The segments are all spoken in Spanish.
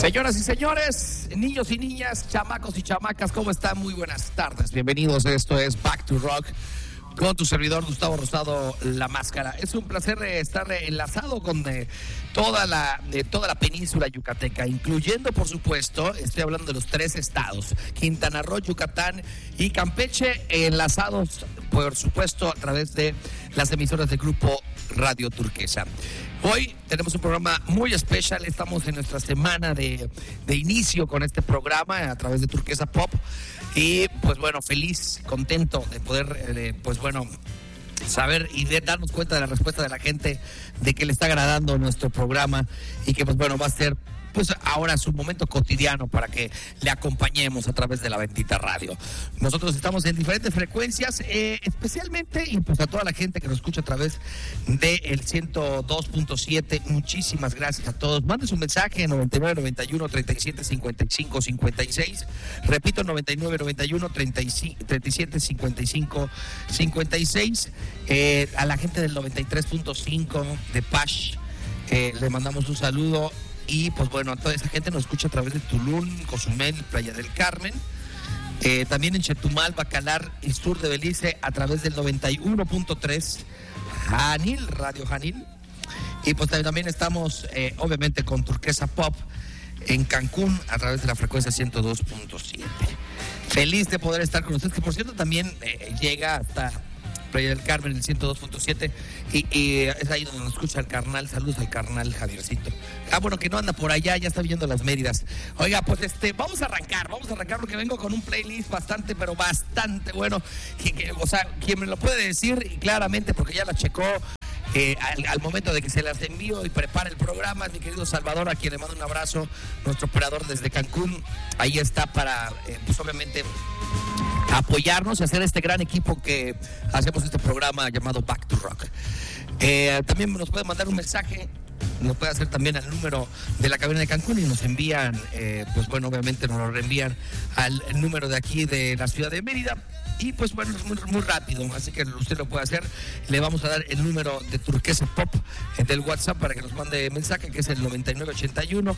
Señoras y señores, niños y niñas, chamacos y chamacas, ¿cómo están? Muy buenas tardes. Bienvenidos. Esto es Back to Rock con tu servidor Gustavo Rosado, La Máscara. Es un placer estar enlazado con toda la península yucateca, incluyendo, por supuesto, estoy hablando de los 3 estados, Quintana Roo, Yucatán y Campeche, enlazados, por supuesto, a través de las emisoras del grupo Radio Turquesa. Hoy tenemos un programa muy especial. Estamos en nuestra semana de inicio con este programa a través de Turquesa Pop. Y pues bueno, feliz, contento de poder, saber y de darnos cuenta de la respuesta de la gente de que le está agradando nuestro programa y que pues bueno, va a ser pues ahora su momento cotidiano para que le acompañemos a través de la bendita radio. Nosotros estamos en diferentes frecuencias, especialmente, y pues a toda la gente que nos escucha a través del 102.7, muchísimas gracias a todos. Manden su mensaje 9991 37 55 56, repito 9991 37 55 56, a la gente del 93.5 de Pash, le mandamos un saludo. Y pues bueno, a toda esa gente nos escucha a través de Tulum, Cozumel, Playa del Carmen, también en Chetumal, Bacalar y sur de Belice a través del 91.3 Janil, Radio Janil. Y pues también estamos obviamente con Turquesa Pop en Cancún a través de la frecuencia 102.7. Feliz de poder estar con ustedes, que por cierto también llega hasta Playa del Carmen, el 102.7, y es ahí donde nos escucha el carnal. Saludos al carnal Javiercito. Bueno, que no anda por allá, ya está viendo las Méridas. Oiga, pues vamos a arrancar porque vengo con un playlist bastante bueno, o sea, quien me lo puede decir claramente, porque ya la checó al momento de que se las envío y prepara el programa, mi querido Salvador, a quien le mando un abrazo, nuestro operador desde Cancún. Ahí está para, pues obviamente, apoyarnos y hacer este gran equipo que hacemos este programa llamado Back to Rock. También nos puede mandar un mensaje, nos puede hacer también al número de la cabina de Cancún y nos envían, pues bueno, obviamente nos lo reenvían al número de aquí de la ciudad de Mérida. Y pues bueno, es muy rápido, así que usted lo puede hacer. Le vamos a dar el número de Turquesa Pop del WhatsApp para que nos mande mensaje, que es el 9981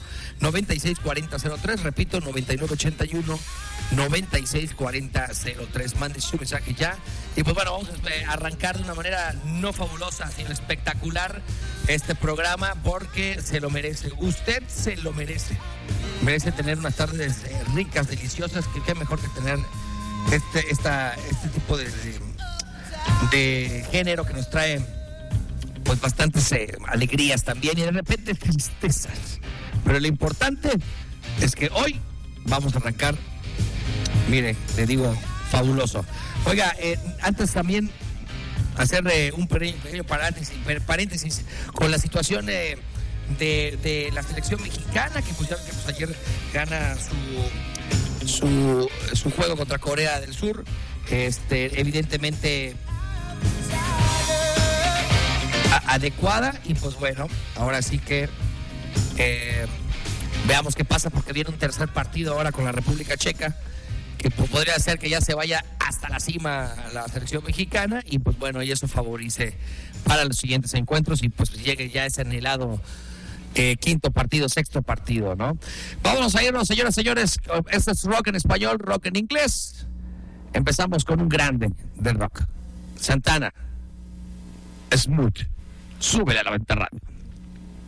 964003. Repito, 9981 964003. Mande su mensaje ya. Y pues bueno, vamos a arrancar de una manera no fabulosa, sino espectacular este programa, porque se lo merece. Usted se lo merece. Merece tener unas tardes ricas, deliciosas, que qué mejor que tener este tipo de género que nos trae pues bastantes alegrías también y de repente tristezas. Pero lo importante es que hoy vamos a arrancar, mire, le digo, fabuloso. Oiga, antes también hacer un pequeño paréntesis con la situación de la selección mexicana, que pues ya que pues ayer gana su juego contra Corea del Sur, evidentemente adecuada, y pues bueno, ahora sí que veamos qué pasa, porque viene un tercer partido ahora con la República Checa, que pues podría ser que ya se vaya hasta la cima la selección mexicana, y pues bueno, y eso favorice para los siguientes encuentros y pues llegue ya ese anhelado quinto partido, sexto partido, ¿no? Vámonos a irnos, señoras y señores. Este es rock en español, rock en inglés. Empezamos con un grande del rock, Santana, Smooth. Súbele a la venta radio.